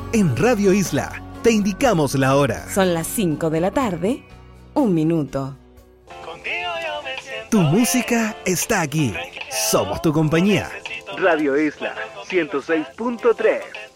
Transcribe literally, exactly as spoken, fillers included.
En Radio Isla, te indicamos la hora. Son las cinco de la tarde, un minuto. Tu música está aquí. Somos tu compañía. Radio Isla ciento seis punto tres.